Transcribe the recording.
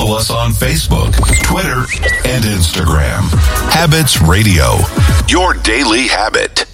Follow us on Facebook, Twitter, and Instagram. Habits Radio, your daily habit.